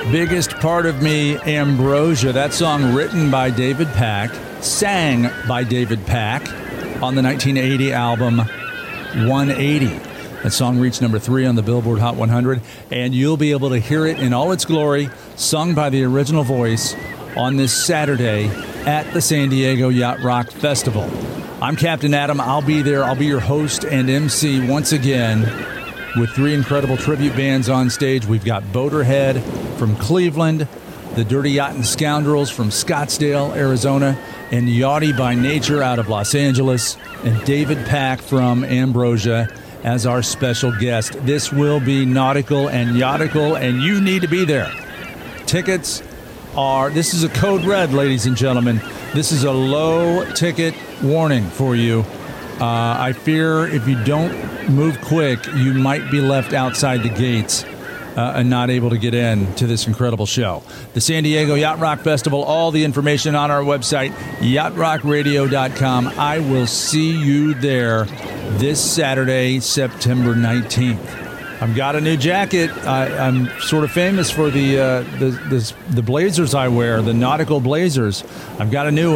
Biggest Part of Me, Ambrosia. That song written by David Pack, sang by David Pack on the 1980 album 180. That song reached number 3 on the Billboard Hot 100, and you'll be able to hear it in all its glory, sung by the original voice, on this Saturday at the San Diego Yacht Rock Festival. I'm Captain Adam. I'll be there. I'll be your host and MC once again with 3 incredible tribute bands on stage. We've got Boaterhead from Cleveland, the Dirty Yachtin' Scoundrels from Scottsdale, Arizona, and Yachty by Nature out of Los Angeles, and David Pack from Ambrosia as our special guest. This will be nautical and yautical, and you need to be there. Tickets are, this is a code red, ladies and gentlemen. This is a low ticket warning for you. I fear if you don't move quick, you might be left outside the gates and not able to get in to this incredible show. The San Diego Yacht Rock Festival, all the information on our website, yachtrockradio.com. I will see you there this Saturday, September 19th. I've got a new jacket. I'm sort of famous for the blazers I wear, the nautical blazers. I've got a new